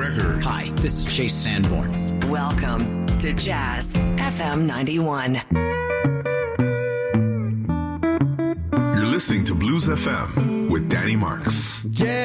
record. Hi, this is Chase Sanborn. Welcome to Jazz FM 91. You're listening to Blues FM with Danny Marks. Jazz.